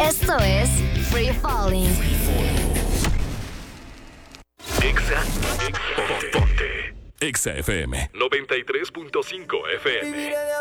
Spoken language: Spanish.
Esto es Free Falling. Ponte. Exa FM 93.5 FM.